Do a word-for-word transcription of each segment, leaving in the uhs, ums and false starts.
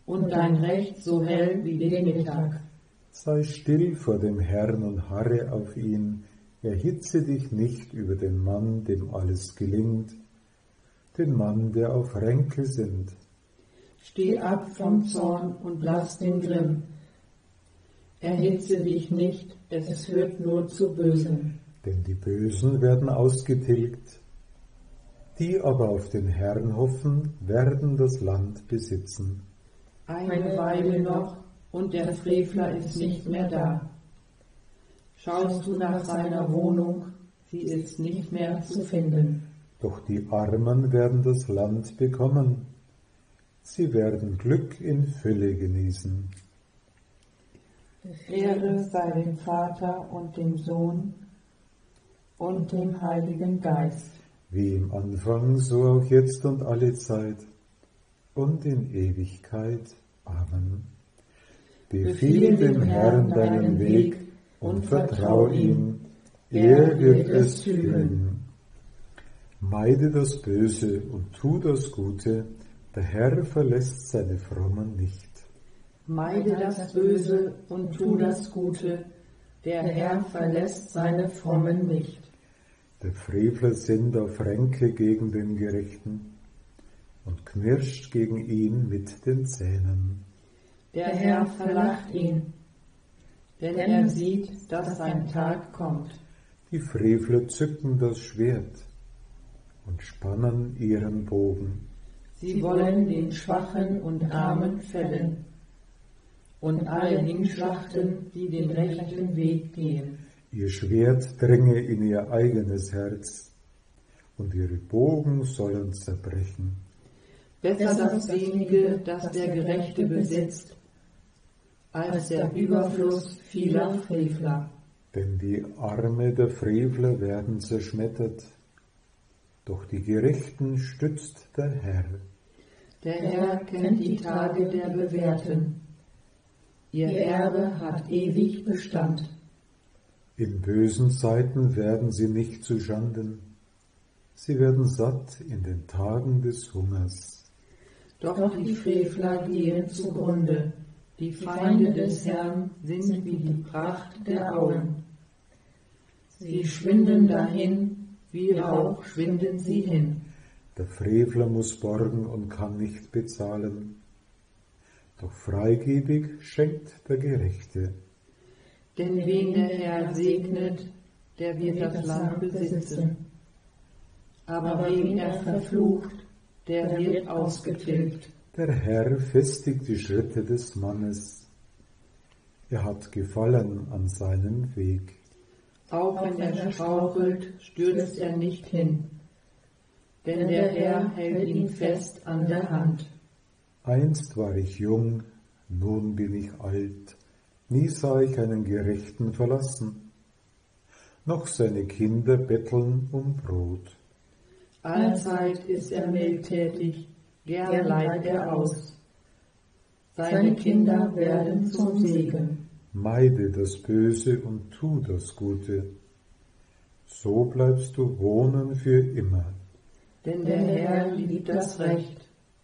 und dein Recht so hell wie den Mittag. Sei still vor dem Herrn und harre auf ihn, erhitze dich nicht über den Mann, dem alles gelingt, den Mann, der auf Ränke sinnt. Steh ab vom Zorn und lass den Grimm. Erhitze dich nicht, es führt nur zu Bösem. Denn die Bösen werden ausgetilgt, die aber auf den Herrn hoffen, werden das Land besitzen. Eine Weile noch, und der Frevler ist nicht mehr da. Schaust du nach seiner Wohnung, sie ist nicht mehr zu finden. Doch die Armen werden das Land bekommen, sie werden Glück in Fülle genießen. Ehre sei dem Vater und dem Sohn und dem Heiligen Geist. Wie im Anfang, so auch jetzt und alle Zeit und in Ewigkeit. Amen. Befiehl dem Herrn deinen Weg und vertrau ihm, er wird es führen. Meide das Böse und tu das Gute, der Herr verlässt seine Frommen nicht. Meide das Böse und tu das Gute, der Herr verlässt seine Frommen nicht. Der Frevler sinnt auf Ränke gegen den Gerechten und knirscht gegen ihn mit den Zähnen. Der Herr verlacht ihn, denn er sieht, dass sein Tag kommt. Die Frevler zücken das Schwert und spannen ihren Bogen. Sie wollen den Schwachen und Armen fällen und alle hinschlachten, die den rechten Weg gehen. Ihr Schwert dringe in ihr eigenes Herz und ihre Bogen sollen zerbrechen. Besser das wenige, das der Gerechte besitzt, als der Überfluss vieler Frevler. Denn die Arme der Frevler werden zerschmettert, doch die Gerechten stützt der Herr. Der Herr kennt die Tage der Bewährten, ihr Erbe hat ewig Bestand. In bösen Zeiten werden sie nicht zu Schanden, sie werden satt in den Tagen des Hungers. Doch die Frevler gehen zugrunde, die Feinde des Herrn sind wie die Pracht der Auen. Sie schwinden dahin, wie Rauch schwinden sie hin. Der Frevler muss borgen und kann nicht bezahlen, doch freigebig schenkt der Gerechte. Denn wen der Herr segnet, der wird das Land besitzen. Aber wen er verflucht, der wird ausgetilgt. Der Herr festigt die Schritte des Mannes. Er hat Gefallen an seinem Weg. Auch wenn er strauchelt, stürzt er nicht hin. Denn der Herr hält ihn fest an der Hand. Einst war ich jung, nun bin ich alt. Nie sah ich einen Gerechten verlassen, noch seine Kinder betteln um Brot. Allzeit ist er mildtätig, gern leiht er aus. Seine Kinder werden zum Segen. Meide das Böse und tu das Gute, so bleibst du wohnen für immer. Denn der Herr liebt das Recht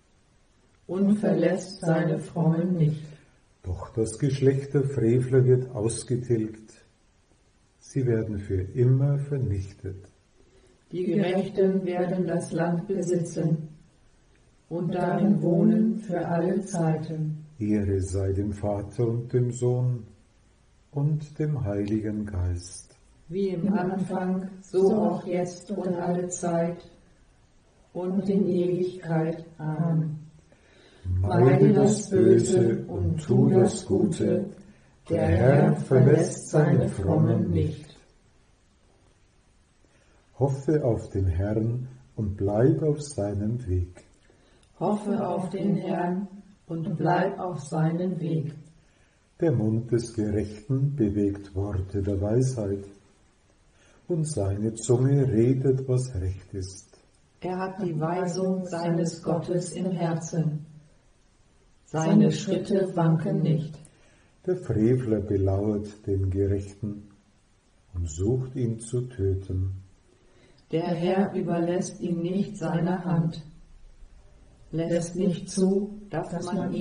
und verlässt seine Frommen nicht. Doch das Geschlecht der Frevler wird ausgetilgt, sie werden für immer vernichtet. Die Gerechten werden das Land besitzen und darin wohnen für alle Zeiten. Ehre sei dem Vater und dem Sohn und dem Heiligen Geist. Wie im Anfang, so auch jetzt und alle Zeit und in Ewigkeit. Amen. Meide das Böse und tu das Gute, der Herr verlässt seine Frommen nicht. Hoffe auf den Herrn und bleib auf seinem Weg. Hoffe auf den Herrn und bleib auf seinem Weg. Der Mund des Gerechten bewegt Worte der Weisheit, und seine Zunge redet, was recht ist. Er hat die Weisung seines Gottes im Herzen. Seine Schritte wanken nicht. Der Frevler belauert den Gerechten und sucht ihn zu töten. Der Herr überlässt ihm nicht seine Hand, lässt nicht zu, dass man ihn